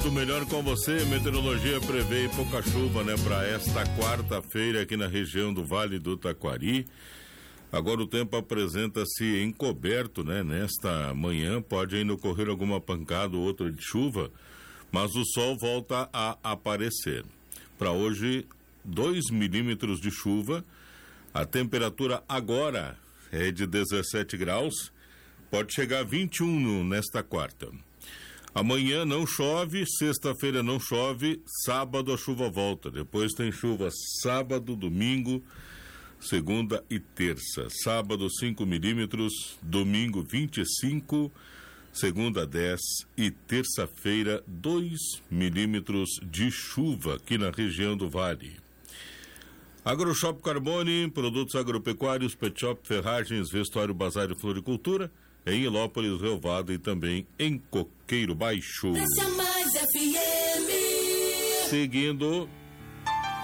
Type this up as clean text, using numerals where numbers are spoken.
Muito melhor com você. Meteorologia prevê pouca chuva, né, para esta quarta-feira aqui na região do Vale do Taquari. Agora o tempo apresenta-se encoberto, né? Nesta manhã pode ainda ocorrer alguma pancada ou outra de chuva, mas o sol volta a aparecer. Para hoje, 2 milímetros de chuva. A temperatura agora é de 17 graus. Pode chegar a 21 nesta quarta. Amanhã não chove, sexta-feira não chove, sábado a chuva volta. Depois tem chuva sábado, domingo, segunda e terça. Sábado 5 milímetros, domingo 25, segunda 10 e terça-feira 2 milímetros de chuva aqui na região do Vale. AgroShop Carbone, produtos agropecuários, Pet Shop, ferragens, vestuário, bazar e floricultura, em Ilópolis, Relvado e também em Coqueiro Baixo. Mais FM. Seguindo